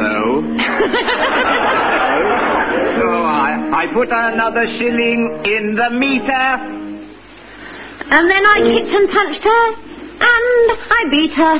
No. So I put another shilling in the meter. And then I kicked and punched her, and I beat her.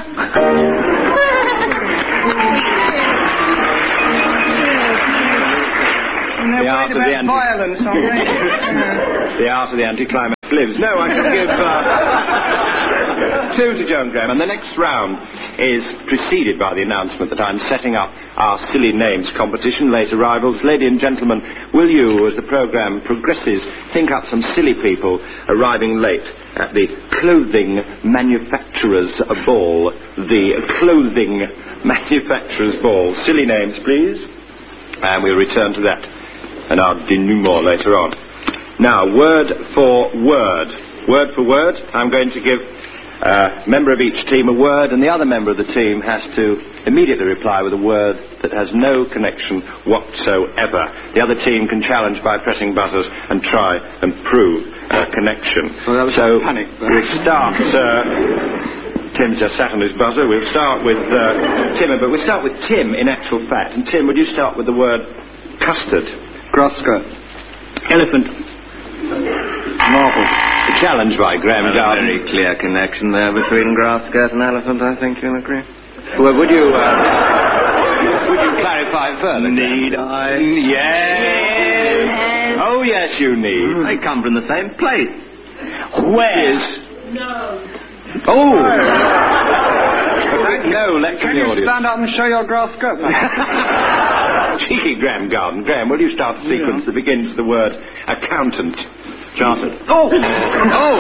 The art of the violence, aren't they? The art of the anticlimax lives. No, I can give 2 to Joan Graham. And the next round is preceded by the announcement that I'm setting up our Silly Names competition. Late arrivals. Ladies and gentlemen, will you, as the programme progresses, think up some silly people arriving late at the Clothing Manufacturers' Ball? The Clothing Manufacturers' Ball. Silly names, please. And we'll return to that and our denouement later on. Now, word for word. Word for word, I'm going to give a member of each team a word, and the other member of the team has to immediately reply with a word that has no connection whatsoever. The other team can challenge by pressing buzzers and try and prove a connection. So panic. We'll start... Tim's just sat on his buzzer. We'll start with Tim, but we'll start with Tim in actual fact. And Tim, would you start with the word custard? Grass skirt. Elephant. Marble. A challenge by Graham Garden. Very clear connection there between grass skirt and elephant, I think you'll agree. Well, would you clarify further? Need I? Yes. Oh, yes, you need. They come from the same place. Where's... No. Oh! No, let's Can you stand up and show your grass skirt, mate? Cheeky Graham Garden. Graham, will you start the sequence that begins with the word accountant? Chartered. Oh! Oh!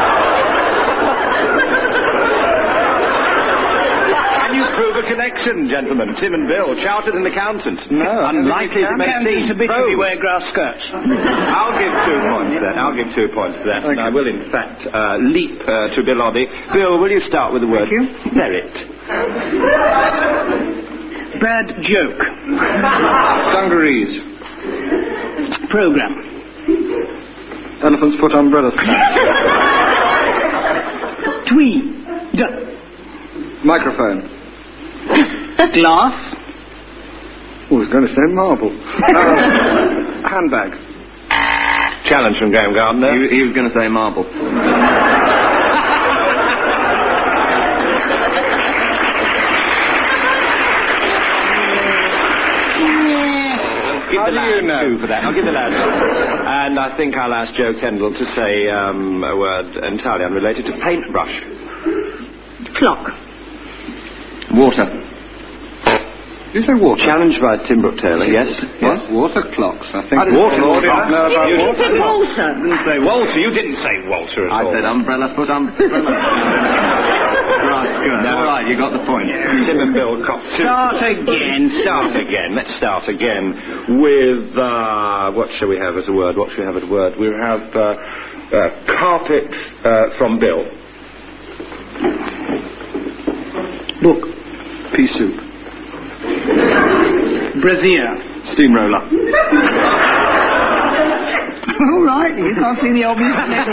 Can you prove a connection, gentlemen? Tim and Bill, chartered and accountant. No. Unlikely to make sense. habitually wear grass skirts. I'll give 2 points to that. I'll give 2 points to that. Okay. And I will, in fact, leap to Bill Oddie. Bill, will you start with the word merit? Bad joke. Dungarees. Program. Elephant's foot umbrella stand. Tweed. Microphone. Glass. Oh, I was going to say marble. Handbag. Challenge from Graham Gardner. He was going to say marble. Give the lad 2 for that. I'll give the lad. And I think I'll ask Joe Kendall to say a word entirely unrelated to paintbrush. Clock. Water. Did you say water? Challenged by Tim Brooke Taylor, yes. What? Water clocks, I think. Water. You said Walter. Didn't say Walter. You didn't say Walter at all. I said umbrella, foot umbrella. Right, all right, you got the point. Tim and Bill got 2. Start again. Let's start again with, what shall we have as a word? We'll have carpet from Bill. Book. Pea soup. Brassiere. Steamroller. All right, you can't see the obvious.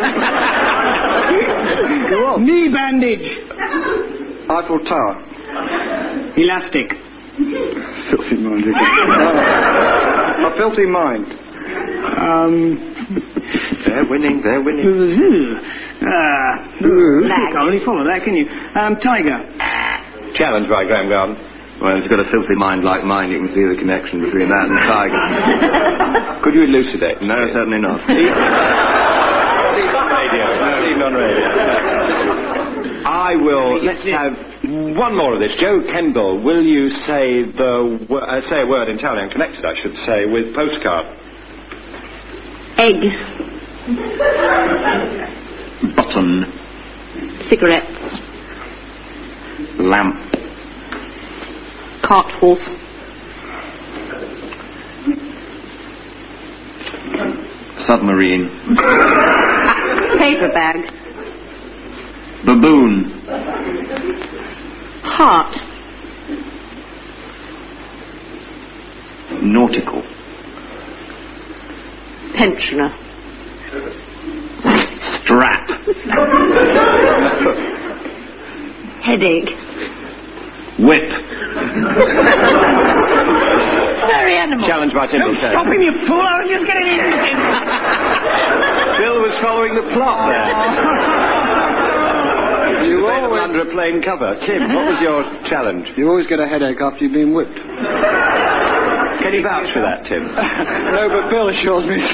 Go on. Knee bandage. Eiffel Tower. Elastic. Filthy mind. A filthy mind. They're winning. Can't really follow that, can you? Tiger. Challenged by Graham Garden. Well, if you've got a filthy mind like mine, you can see the connection between that and tiger. Could you elucidate? No, certainly not. Leave on radio. I will. Let's have one more of this. Joe Kendall, will you say say a word entirely unconnected, I should say, with postcard? Egg. Button. Cigarettes. Lamp. Cart horse. Submarine. Paper bag. Baboon. Heart. Nautical. Pensioner. Strap. Headache. Whip. challenge by Tim Brooke. Stop him, you fool! I was just getting in. Bill was following the plot there. You always under a plain cover. Tim, what was your challenge? You always get a headache after you've been whipped. Can you vouch for that, Tim? No, but Bill assures me.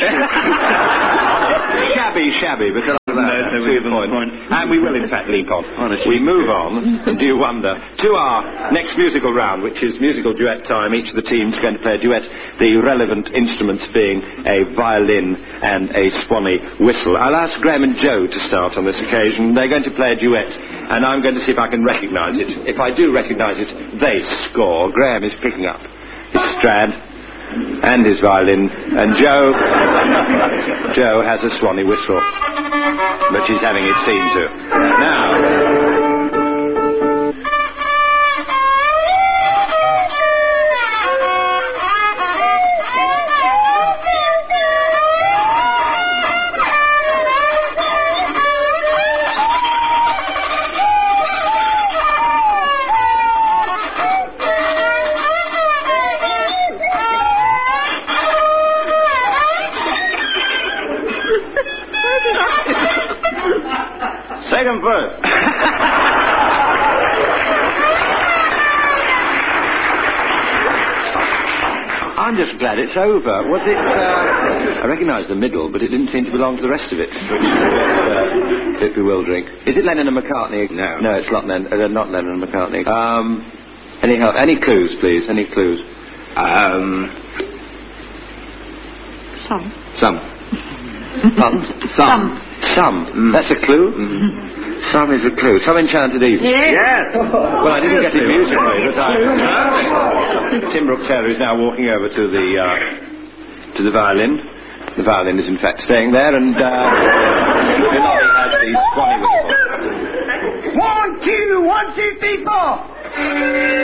Shabby, but that's the point. And we will, in fact, leap on. We move on, and do you wonder, to our next musical round, which is musical duet time. Each of the teams is going to play a duet, the relevant instruments being a violin and a Swanee whistle. I'll ask Graham and Joe to start on this occasion. They're going to play a duet, and I'm going to see if I can recognise it. If I do recognise it, they score. Graham is picking up his Strad and his violin, and Joe has a Swanee whistle, but she's having it seen to. Now, second verse. I'm just glad it's over. Was it, I recognise the middle, but it didn't seem to belong to the rest of it, which was a bit bewildering. Is it Lennon and McCartney? No, it's not not Lennon and McCartney. Any help? Any clues, please? Any clues? Some. That's a clue? Some is a clue. Some enchanted evening. Yes. Well, I didn't get it musically, but Tim Brooke Taylor is now walking over to the violin. The violin is in fact staying there, and Billy has the Swanee whistle. 1, 2, 1, 2, 3, 4.